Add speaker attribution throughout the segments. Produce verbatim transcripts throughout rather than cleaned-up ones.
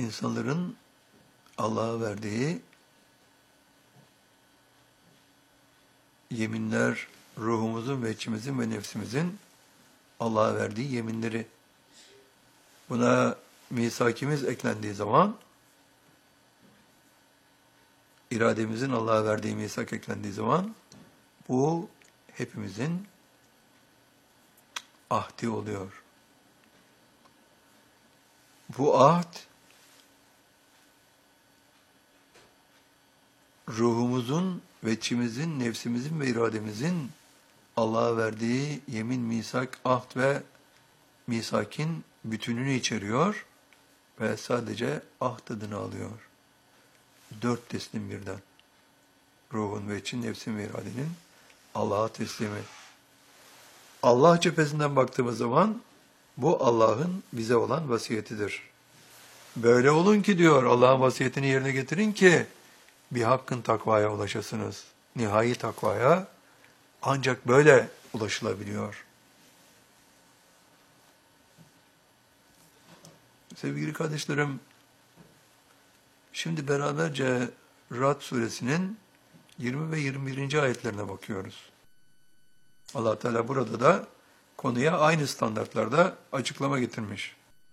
Speaker 1: insanların Allah'a verdiği yeminler, ruhumuzun ve içimizin ve nefsimizin Allah'a verdiği yeminleri. Buna misakimiz eklendiği zaman, irademizin Allah'a verdiği misak eklendiği zaman, bu hepimizin ahdi oluyor. Bu ahd, ruhumuzun ve içimizin, nefsimizin ve irademizin Allah'a verdiği yemin, misak, ahd ve misakin bütününü içeriyor ve sadece ahd adını alıyor. Dört teslim birden. Ruhun ve için, nefsin ve iradenin Allah'a teslimi. Allah cephesinden baktığımız zaman bu Allah'ın bize olan vasiyetidir. Böyle olun ki diyor, Allah'ın vasiyetini yerine getirin ki bir hakkın takvaya ulaşasınız. Nihai takvaya ancak böyle ulaşılabiliyor. Sevgili kardeşlerim, şimdi beraberce Ra'd suresinin yirmi ve yirmi birinci ayetlerine bakıyoruz. Allah Teala burada da konuya aynı standartlarda açıklama getirmiş.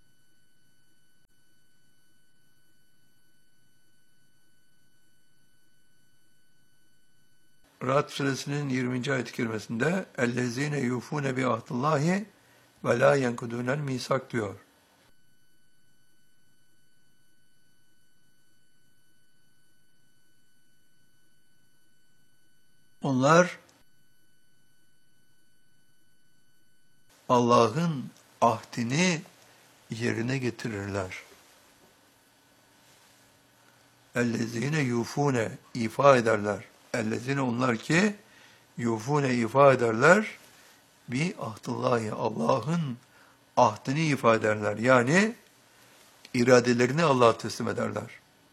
Speaker 1: Ra'd suresinin yirminci ayet-i kerimesinde اَلَّذ۪ينَ يُوفُونَ بِعَهْدِ اللّٰهِ وَلَا يَنْكُدُونَ الْمِيثَاقَ diyor. Onlar Allah'ın ahdini yerine getirirler. اَلَّذ۪ينَ يُوفُونَ ifa ederler. اَلَّذ۪ينَ onlar ki yufune ifa ederler. Bi ahdullahi Allah'ın ahdini ifa ederler. Yani iradelerini Allah'a teslim ederler.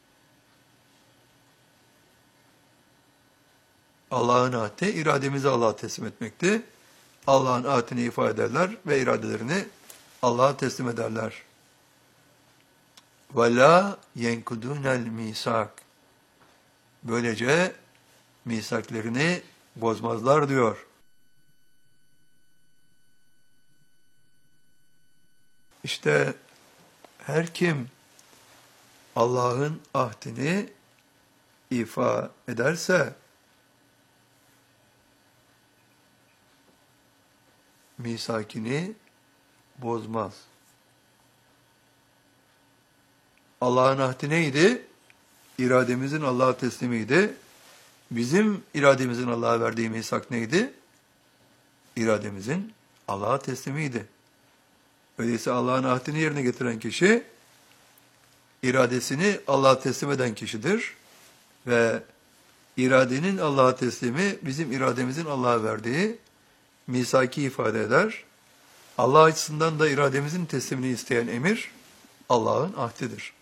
Speaker 1: Allah'ın ahdi irademizi Allah'a teslim etmekti. Allah'ın ahdini ifa ederler ve iradelerini Allah'a teslim ederler. وَلَا يَنْكُدُونَ الْمِيثَاقَ Böylece misaklerini bozmazlar diyor. İşte her kim Allah'ın ahdini ifa ederse, misakini bozmaz. Allah'ın ahdi neydi? İrademizin Allah'a teslimiydi. Bizim irademizin Allah'a verdiği misak neydi? İrademizin Allah'a teslimiydi. Öyleyse Allah'ın ahdini yerine getiren kişi, iradesini Allah'a teslim eden kişidir. Ve iradenin Allah'a teslimi, bizim irademizin Allah'a verdiği misaki ifade eder. Allah açısından da irademizin teslimini isteyen emir, Allah'ın ahdidir.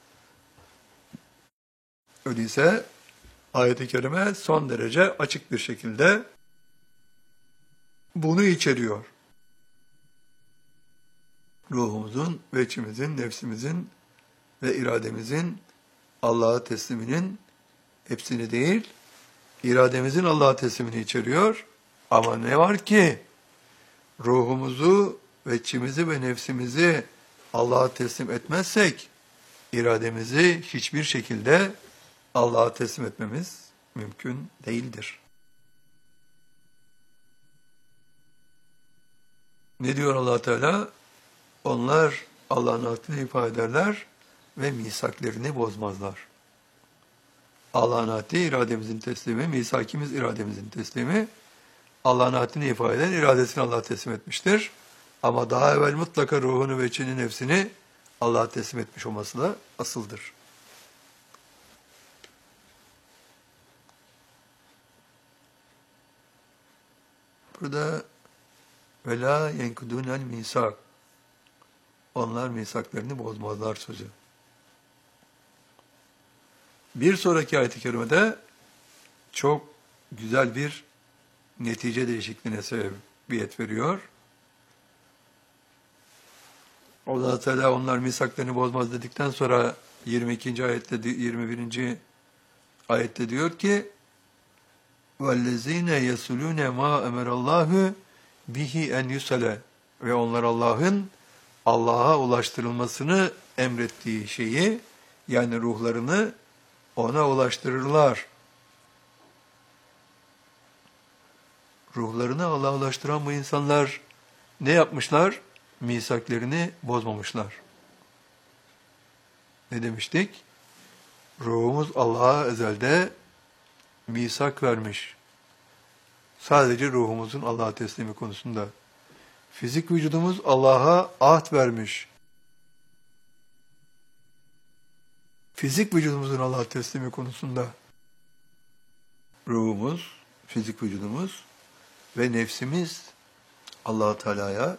Speaker 1: Öyleyse ayet-i kerime son derece açık bir şekilde bunu içeriyor. Ruhumuzun ve içimizin, nefsimizin ve irademizin Allah'a tesliminin hepsini değil, irademizin Allah'a teslimini içeriyor. Ama ne var ki ruhumuzu ve içimizi ve nefsimizi Allah'a teslim etmezsek, irademizi hiçbir şekilde Allah'a teslim etmemiz mümkün değildir. Ne diyor Allah Teala? Onlar Allah'ın ahdini ifa ederler ve misaklerini bozmazlar. Allah'ın ahdi irademizin teslimi, misakimiz irademizin teslimi. Allah'ın ahdini ifade eden iradesini Allah'a teslim etmiştir. Ama daha evvel mutlaka ruhunu ve içini, nefsini Allah'a teslim etmiş olması da asıldır. Burada وَلَا يَنْكُدُونَ الْمِيثَاقَ Onlar misaklarını bozmazlar sözü. Bir sonraki ayet-i kerimede çok güzel bir netice değişikliğine sebebiyet veriyor. Allah Teala onlar misaklarını bozmaz dedikten sonra yirmi ikinci ayette, yirmi birinci ayette diyor ki وَالَّذ۪ينَ يَسُلُونَ مَا اَمَرَ اللّٰهُ bihi en yusale ve onlar Allah'ın Allah'a ulaştırılmasını emrettiği şeyi, yani ruhlarını ona ulaştırırlar. Ruhlarını Allah'a ulaştıran bu insanlar ne yapmışlar? Misaklerini bozmamışlar. Ne demiştik? Ruhumuz Allah'a ezelde misak vermiş. Sadece ruhumuzun Allah'a teslimi konusunda. Fizik vücudumuz Allah'a ahd vermiş. Fizik vücudumuzun Allah'a teslimi konusunda. Ruhumuz, fizik vücudumuz ve nefsimiz Allah-u Teala'ya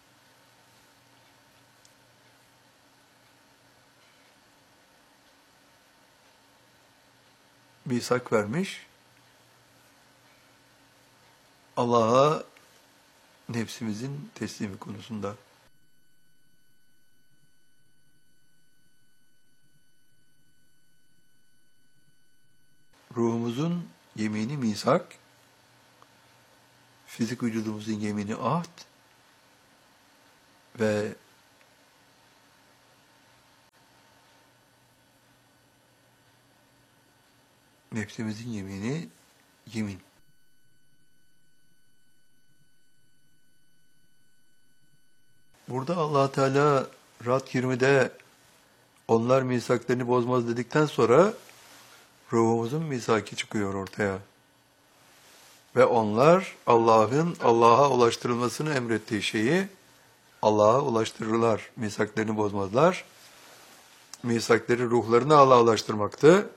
Speaker 1: misak vermiş. Allah'a nefsimizin teslimi konusunda. Ruhumuzun yemini misak, fizik vücudumuzun yemini ahd ve nefsimizin yemini yemin. Burada Allah Teala Ra'd yirmide onlar misaklarını bozmaz dedikten sonra ruhumuzun misaki çıkıyor ortaya. Ve onlar Allah'ın Allah'a ulaştırılmasını emrettiği şeyi Allah'a ulaştırırlar. Misaklarını bozmazlar. Misakları ruhlarını Allah'a ulaştırmaktı.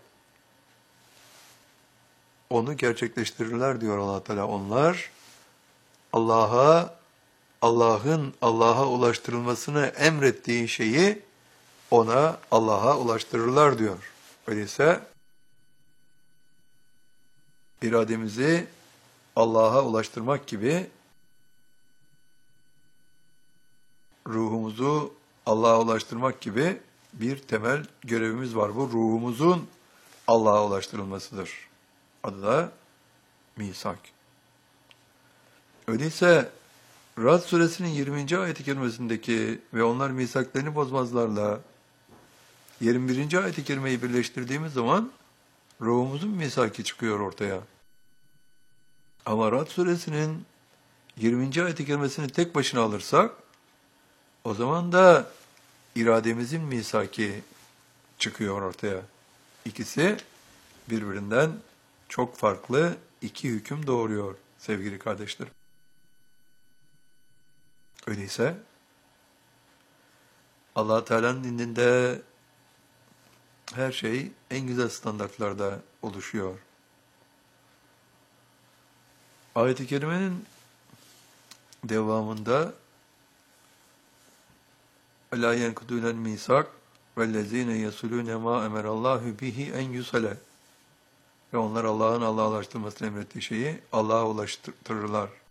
Speaker 1: Onu gerçekleştirirler diyor Allah Teala. Onlar Allah'a Allah'ın Allah'a ulaştırılmasını emrettiği şeyi ona Allah'a ulaştırırlar diyor. Öyleyse irademizi Allah'a ulaştırmak gibi ruhumuzu Allah'a ulaştırmak gibi bir temel görevimiz var. Bu ruhumuzun Allah'a ulaştırılmasıdır. Adı da misak. Öyleyse Ra'd suresinin yirminci ayet-i kerimesindeki ve onlar misaklarını bozmazlarla yirmi birinci ayet-i kerimeyi birleştirdiğimiz zaman ruhumuzun misaki çıkıyor ortaya. Ama Ra'd suresinin yirminci ayet-i kerimesini tek başına alırsak o zaman da irademizin misaki çıkıyor ortaya. İkisi birbirinden çok farklı iki hüküm doğuruyor sevgili kardeşlerim. Öyleyse Allah Teala'nın indinde her şey en güzel standartlarda oluşuyor. Ayet-i kerimenin devamında اَلَا يَنْكُدُونَ الْمِيسَاقِ وَالَّذ۪ينَ يَسُلُونَ مَا اَمَرَ اللّٰهُ بِهِ اَنْ يُسَلَ ve onlar Allah'ın Allah'a ulaştırmasını emrettiği şeyi Allah'a ulaştırırlar.